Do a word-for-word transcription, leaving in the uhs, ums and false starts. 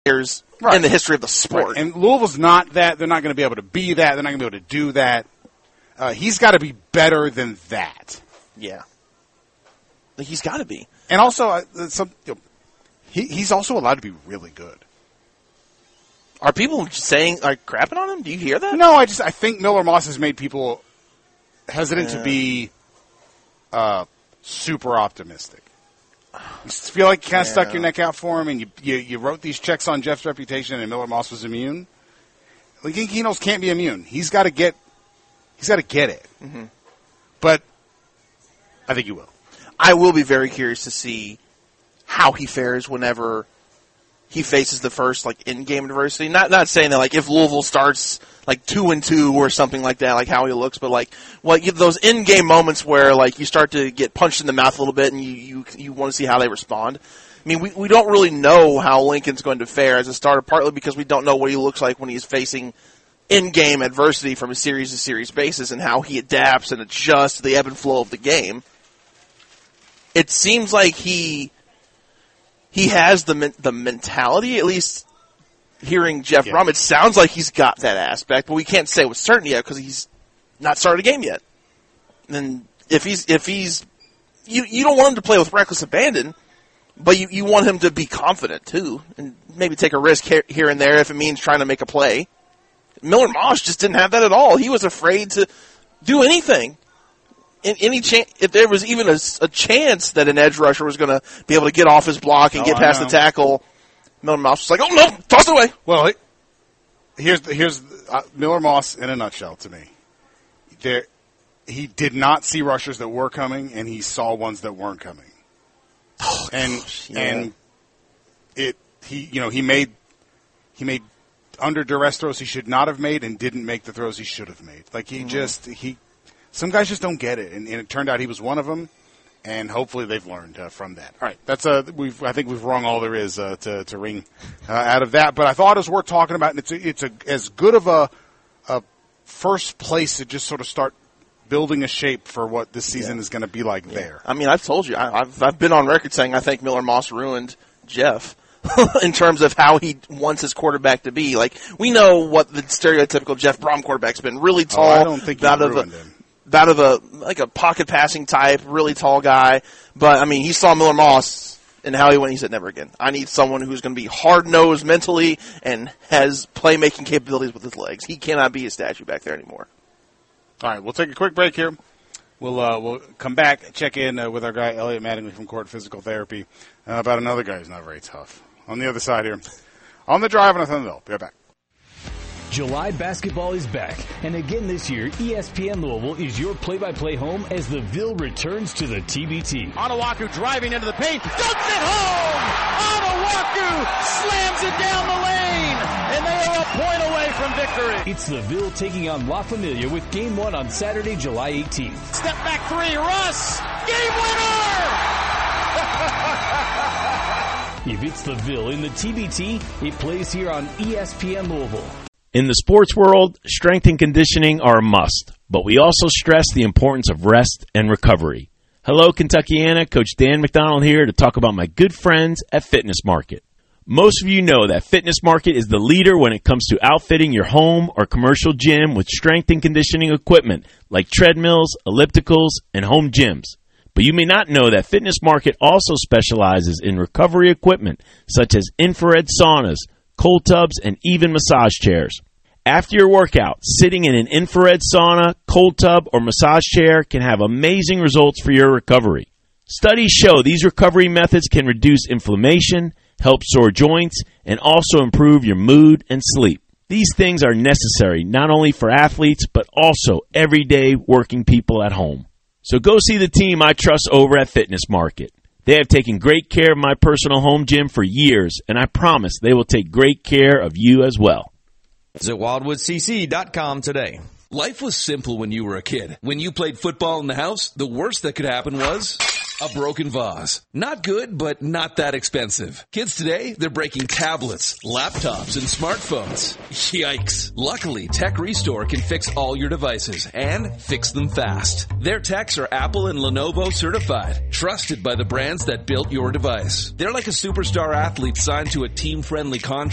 players right. in the history of the sport. Right. And Louisville's not that. They're not going to be able to be that. They're not going to be able to do that. Uh, he's got to be better than that. Yeah. Like he's got to be. And also, uh, some, you know, he, he's also allowed to be really good. Are people saying, like, crapping on him? Do you hear that? No, I just I think Miller Moss has made people hesitant yeah. to be uh, super optimistic. You feel like you kind of yeah. stuck your neck out for him, and you, you you wrote these checks on Jeff's reputation, and Miller Moss was immune. Like Kinos can't be immune. He's got to get he's got to get it. Mm-hmm. But I think he will. I will be very curious to see how he fares whenever he faces the first like in-game adversity. Not not saying that like if Louisville starts like two and two or something like that, like how he looks, but like well, you, those in-game moments where like you start to get punched in the mouth a little bit, and you you, you want to see how they respond. I mean, we we don't really know how Lincoln's going to fare as a starter, partly because we don't know what he looks like when he's facing in-game adversity from a series to series basis, and how he adapts and adjusts to the ebb and flow of the game. It seems like he. He has the the mentality, at least hearing Jeff yeah. Brom, it sounds like he's got that aspect, but we can't say with certainty yet because he's not started a game yet. And if he's if he's you you don't want him to play with reckless abandon, but you, you want him to be confident too, and maybe take a risk here, here and there if it means trying to make a play. Miller Moss just didn't have that at all. He was afraid to do anything. In any chance, if there was even a, a chance that an edge rusher was going to be able to get off his block and oh, get past the tackle, Miller Moss was like, "Oh no, toss it away." Well, here's the, here's uh, Miller Moss in a nutshell to me. There, he did not see rushers that were coming, and he saw ones that weren't coming. Oh, and gosh, yeah. and it he you know he made he made under duress throws he should not have made, and didn't make the throws he should have made. Like he mm-hmm. just he. Some guys just don't get it, and, and it turned out he was one of them, and hopefully they've learned uh, from that. All right, that's uh, we've I think we've wrung all there is uh, to to wring uh, out of that. But I thought it was worth talking about, and it's a, it's a, as good of a, a first place to just sort of start building a shape for what this season yeah. is going to be like yeah. there. I mean, I've told you, I, I've I've been on record saying I think Miller Moss ruined Jeff. In terms of how he wants his quarterback to be. Like, we know what the stereotypical Jeff Brom quarterback's been. Really tall. Oh, I don't think he out ruined of a, him. Out of a like a pocket passing type, really tall guy. But I mean, he saw Miller Moss and how he went. He said, "Never again. I need someone who's going to be hard nosed mentally and has playmaking capabilities with his legs. He cannot be a statue back there anymore." All right, we'll take a quick break here. We'll uh, we'll come back, check in uh, with our guy Elliot Mattingly from Court Physical Therapy uh, about another guy who's not very tough. On the other side here, on the drive on a Thunderbill. Be right back. July basketball is back, and again this year, E S P N Louisville is your play-by-play home as the Ville returns to the T B T. Onawaku driving into the paint, dunks it home! Onawaku slams it down the lane, and they are a point away from victory. It's the Ville taking on La Familia with Game one on Saturday, July eighteenth. Step back three, Russ, game winner! If it's the Ville in the T B T, it plays here on E S P N Louisville. In the sports world, strength and conditioning are a must, but we also stress the importance of rest and recovery. Hello, Kentuckiana. Coach Dan McDonald here to talk about my good friends at Fitness Market. Most of you know that Fitness Market is the leader when it comes to outfitting your home or commercial gym with strength and conditioning equipment like treadmills, ellipticals, and home gyms. But you may not know that Fitness Market also specializes in recovery equipment such as infrared saunas, cold tubs, and even massage chairs. After your workout, sitting in an infrared sauna, cold tub, or massage chair can have amazing results for your recovery. Studies show these recovery methods can reduce inflammation, help sore joints, and also improve your mood and sleep. These things are necessary not only for athletes, but also everyday working people at home. So go see the team I trust over at Fitness Market. They have taken great care of my personal home gym for years, and I promise they will take great care of you as well. Visit wildwood c c dot com today. Life was simple when you were a kid. When you played football in the house, the worst that could happen was a broken vase. Not good, but not that expensive. Kids today, they're breaking tablets, laptops, and smartphones. Yikes. Luckily, Tech Restore can fix all your devices and fix them fast. Their techs are Apple and Lenovo certified, trusted by the brands that built your device. They're like a superstar athlete signed to a team-friendly contract.